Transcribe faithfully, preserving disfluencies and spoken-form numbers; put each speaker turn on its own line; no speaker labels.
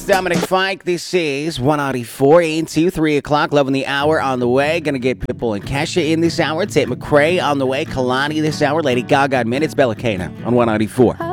Dominic Fike, this is one ninety-four into three o'clock, loving the hour on the way. Gonna get Pitbull and Kesha in this hour. Tate McRae on the way. Kalani this hour. Lady Gaga in minutes. Bella Cana on one ninety-four.